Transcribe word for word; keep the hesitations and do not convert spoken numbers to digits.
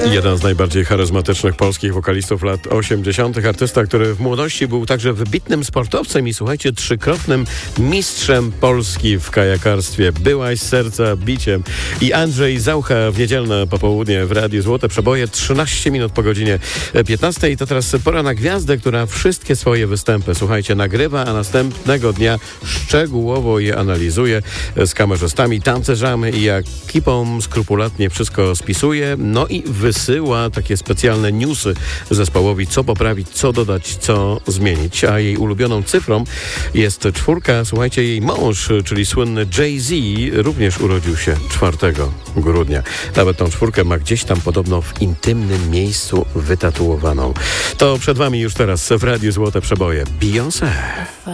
Jeden z najbardziej charyzmatycznych polskich wokalistów lat osiemdziesiątych. Artysta, który w młodości był także wybitnym sportowcem i słuchajcie, trzykrotnym mistrzem Polski w kajakarstwie. Byłaś z serca biciem. I Andrzej Zaucha w niedzielne popołudnie w Radiu Złote Przeboje. trzynaście minut po godzinie piętnastej. To teraz pora na gwiazdę, która wszystkie swoje występy, słuchajcie, nagrywa, a następnego dnia szczegółowo je analizuje z kamerzystami, tancerzami i ekipą skrupulatnie wszystko spisuje. No i wysyła takie specjalne newsy zespołowi, co poprawić, co dodać, co zmienić. A jej ulubioną cyfrą jest czwórka. Słuchajcie, jej mąż, czyli słynny Jay-Z, również urodził się czwartego grudnia. Nawet tą czwórkę ma gdzieś tam podobno w intymnym miejscu wytatuowaną. To przed wami już teraz w Radiu Złote Przeboje Beyoncé.